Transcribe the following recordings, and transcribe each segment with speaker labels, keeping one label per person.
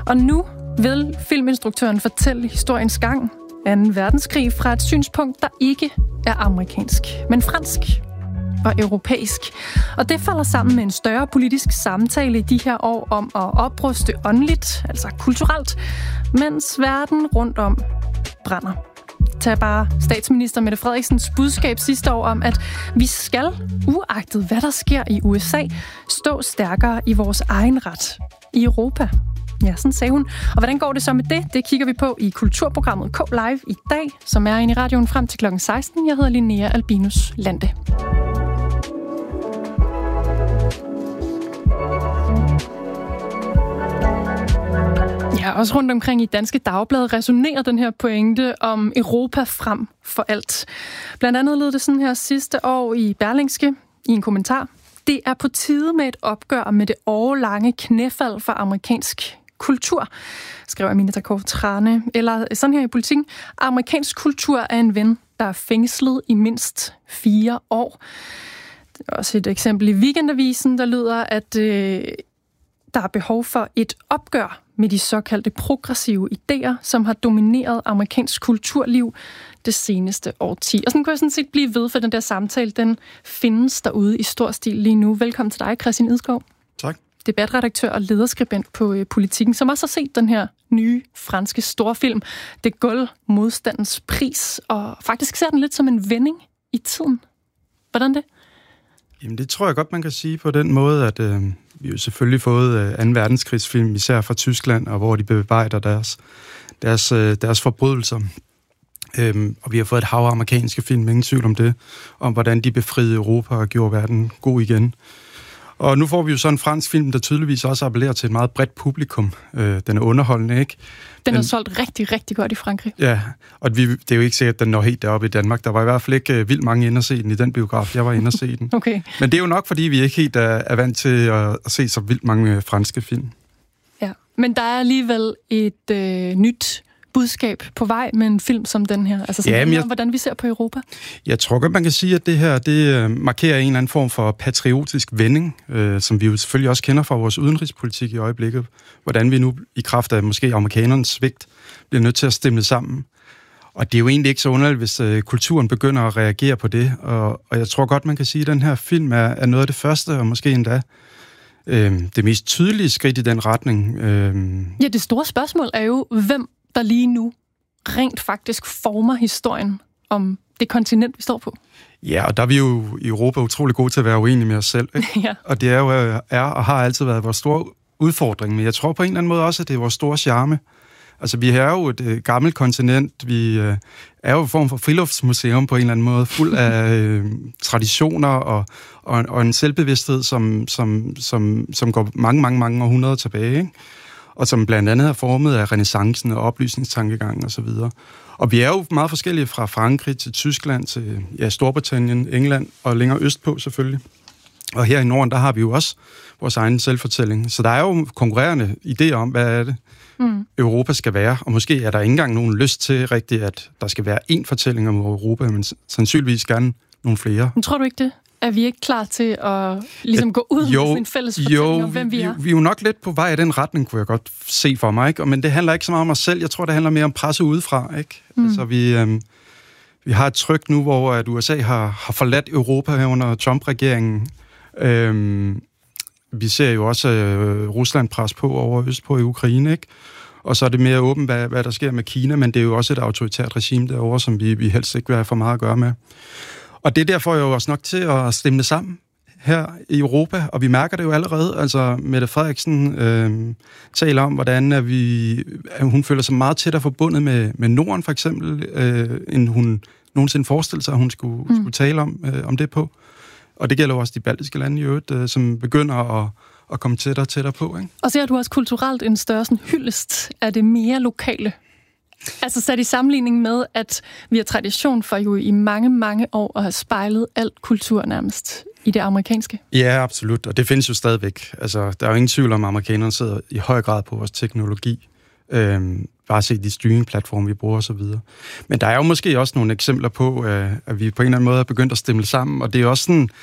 Speaker 1: Og nu vil filminstruktøren fortælle historiens gang, 2. verdenskrig, fra et synspunkt, der ikke er amerikansk, men fransk og europæisk. Og det falder sammen med en større politisk samtale i de her år om at opruste åndeligt, altså kulturelt, mens verden rundt om brænder. Tag bare statsminister Mette Frederiksens budskab sidste år om, at vi skal, uagtet hvad der sker i USA, stå stærkere i vores egen ret i Europa. Ja, sådan sagde hun. Og hvordan går det så med det? Det kigger vi på i kulturprogrammet K-Live i dag, som er inde i radioen frem til kl. 16. Jeg hedder Linnea Albinus Lande. Ja, også rundt omkring i Danske Dagblad resonerer den her pointe om Europa frem for alt. Blandt andet lød det sådan her sidste år i Berlingske i en kommentar. Det er på tide med et opgør med det årelange knæfald for amerikansk kultur, skrev Amina Takov-Trane. Eller sådan her i Politiken. Amerikansk kultur er en ven, der er fængslet i mindst 4 år. Det er også et eksempel i Weekendavisen, der lyder, at der er behov for et opgør med de såkaldte progressive idéer, som har domineret amerikansk kulturliv det seneste årti. Og sådan kunne jeg sådan set blive ved, for den der samtale, den findes derude i stor stil lige nu. Velkommen til dig, Christian Idskov.
Speaker 2: Tak.
Speaker 1: Debatredaktør og lederskribent på Politiken, som også har set den her nye franske storfilm, De Gaulle, modstandens pris, og faktisk ser den lidt som en vending i tiden. Hvordan det?
Speaker 2: Jamen, det tror jeg godt, man kan sige på den måde, at vi jo selvfølgelig fået 2. verdenskrigsfilm, især fra Tyskland, og hvor de bearbejder deres forbrydelser. Og vi har fået et hav af amerikanske film, ingen tvivl om det, om hvordan de befriede Europa og gjorde verden god igen. Og nu får vi jo så en fransk film, der tydeligvis også appellerer til et meget bredt publikum. Den er underholdende, ikke?
Speaker 1: Den er solgt rigtig, rigtig godt i Frankrig.
Speaker 2: Ja, og det er jo ikke sikkert, at den når helt deroppe i Danmark. Der var i hvert fald ikke vildt mange inde at se den i den biograf. Jeg var inde at se den.
Speaker 1: Okay.
Speaker 2: Men det er jo nok, fordi vi ikke helt er vant til at se så vildt mange franske film.
Speaker 1: Ja, men der er alligevel et nyt budskab på vej med en film som den her? Altså sådan om, hvordan vi ser på Europa? Jeg tror godt,
Speaker 2: man kan sige, at det her det markerer en eller anden form for patriotisk vending, som vi jo selvfølgelig også kender fra vores udenrigspolitik i øjeblikket. Hvordan vi nu i kraft af måske amerikanernes svigt bliver nødt til at stemme sammen. Og det er jo egentlig ikke så underligt, hvis kulturen begynder at reagere på det. Og jeg tror godt, man kan sige, at den her film er noget af det første, og måske endda det mest tydelige skridt i den retning.
Speaker 1: Ja, det store spørgsmål er jo, hvem der lige nu rent faktisk former historien om det kontinent, vi står på.
Speaker 2: Ja, og der er vi jo i Europa utrolig gode til at være uenige med os selv. Ikke? Ja. Og det er og har altid været vores store udfordring. Men jeg tror på en eller anden måde også, at det er vores store charme. Altså, vi er jo et gammelt kontinent. Vi er jo en form for friluftsmuseum på en eller anden måde, fuld af traditioner og en selvbevidsthed, som går mange århundreder tilbage, ikke? Og som blandt andet er formet af renæssancen og oplysningstankegangen osv. Og vi er jo meget forskellige fra Frankrig til Tyskland til Storbritannien, England og længere østpå selvfølgelig. Og her i Norden, der har vi jo også vores egen selvfortælling. Så der er jo konkurrerende idéer om, hvad er det, Europa skal være. Og måske er der ikke engang nogen lyst til rigtigt, at der skal være én fortælling om Europa, men sandsynligvis gerne nogle flere.
Speaker 1: Men tror du ikke det? Er vi ikke klar til at ligesom gå ud med sådan en fælles fortælling om, hvem vi er?
Speaker 2: Vi er jo nok lidt på vej i den retning, kunne jeg godt se for mig. Ikke? Men det handler ikke så meget om os selv. Jeg tror, det handler mere om presse udefra. Ikke? Altså, vi har et tryk nu, hvor at USA har forladt Europa her under Trump-regeringen. Vi ser jo også Rusland pres på over østpå i Ukraine, ikke? Og så er det mere åbent, hvad der sker med Kina, men det er jo også et autoritært regime derovre, som vi helst ikke vil have for meget at gøre med. Og det er derfor jo også nok til at stemme det sammen her i Europa, og vi mærker det jo allerede. Altså, Mette Frederiksen taler om, hvordan hun føler sig meget tættere forbundet med Norden, for eksempel, end hun nogensinde forestillede sig, at hun skulle tale om det på. Og det gælder jo også de baltiske lande i øvrigt, som begynder at komme tættere på. Ikke?
Speaker 1: Og ser du også kulturelt en større sådan, hyldest af det mere lokale? Altså sat i sammenligning med, at vi har tradition for jo i mange år at have spejlet alt kultur nærmest i det amerikanske.
Speaker 2: Ja, absolut. Og det findes jo stadigvæk. Altså, der er jo ingen tvivl om, at amerikanerne sidder i høj grad på vores teknologi. Bare se de streamingplatforme, vi bruger osv. Men der er jo måske også nogle eksempler på, at vi på en eller anden måde er begyndt at stemme sammen. Og det er også sådan,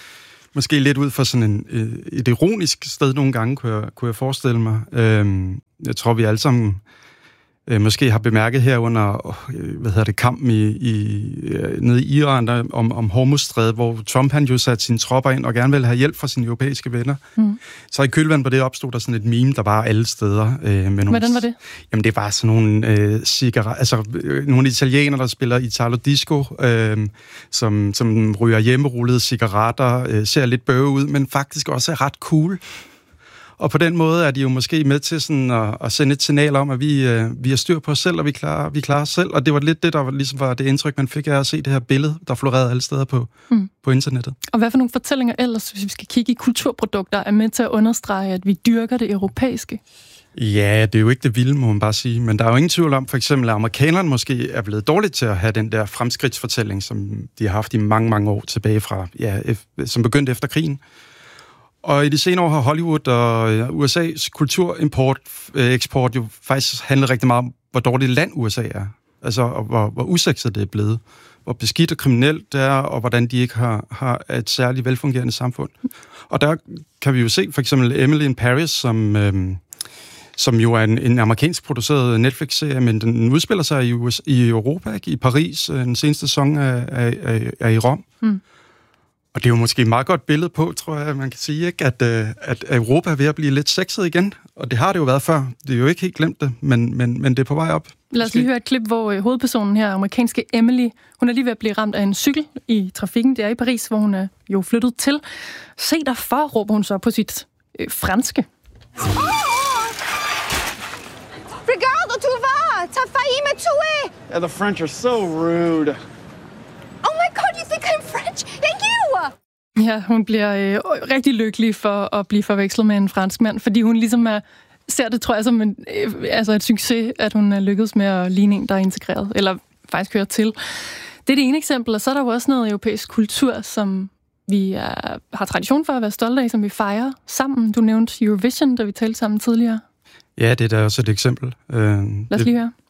Speaker 2: måske lidt ud fra sådan et ironisk sted nogle gange, kunne jeg forestille mig. Jeg tror, vi alle sammen måske har bemærket her under kampen nede i Iran om Hormuzstrædet, hvor Trump han jo satte sine tropper ind og gerne ville have hjælp fra sine europæiske venner. Så i kølvandet på det opstod der sådan et meme, der var alle steder.
Speaker 1: Hvordan var det?
Speaker 2: Jamen det var sådan nogle nogle italienere, der spiller Italo Disco, som ryger hjemmerullede cigaretter, ser lidt bøve ud, men faktisk også er ret cool. Og på den måde er de jo måske med til sådan at sende et signal om, at vi har styr på os selv, og vi klarer os selv. Og det var lidt det, der ligesom var det indtryk, man fik af at se det her billede, der florerede alle steder på internettet. Og
Speaker 1: hvad for nogle fortællinger ellers, hvis vi skal kigge i kulturprodukter, er med til at understrege, at vi dyrker det europæiske?
Speaker 2: Ja, det er jo ikke det vilde, må man bare sige. Men der er jo ingen tvivl om, for eksempel, at amerikanerne måske er blevet dårligt til at have den der fremskridtsfortælling, som de har haft i mange, mange år tilbage fra, som begyndte efter krigen. Og i de senere år har Hollywood og USA's kultureksport jo faktisk handlet rigtig meget om, hvor dårligt land USA er. Altså, og hvor usekset det er blevet. Hvor beskidt og kriminelt det er, og hvordan de ikke har et særligt velfungerende samfund. Og der kan vi jo se for eksempel Emily in Paris, som jo er en amerikansk produceret Netflix-serie, men den udspiller sig i Europa, ikke? I Paris. Den seneste sæson er i Rom. Og det er jo måske et meget godt billede på, tror jeg, man kan sige, ikke? At Europa er ved at blive lidt sexet igen. Og det har det jo været før. Det er jo ikke helt glemt det, men det er på vej op.
Speaker 1: Lad os lige høre et klip, hvor hovedpersonen her, amerikanske Emily, hun er lige ved at blive ramt af en cykel i trafikken. Det er i Paris, hvor hun er jo flyttet til. Se dig for, råber hun så på sit franske.
Speaker 3: Regarde, tu vas! T'as failli me tuer!
Speaker 4: Yeah, the French are so rude.
Speaker 3: Oh my god, you think I'm French? Thank you!
Speaker 1: Ja, hun bliver rigtig lykkelig for at blive forvekslet med en fransk mand, fordi hun ligesom ser det, tror jeg, som et succes, at hun er lykkedes med at ligne en, der er integreret, eller faktisk hører til. Det er det ene eksempel, og så er der jo også noget europæisk kultur, som vi har tradition for at være stolte af, som vi fejrer sammen. Du nævnte Eurovision, da vi talte sammen tidligere.
Speaker 2: Ja, det er da også et eksempel.
Speaker 1: Lad os lige høre.